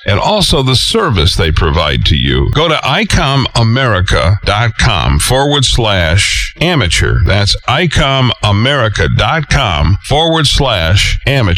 and also the service they provide to you. Go to icomamerica.com/amateur. That's icomamerica.com/amateur.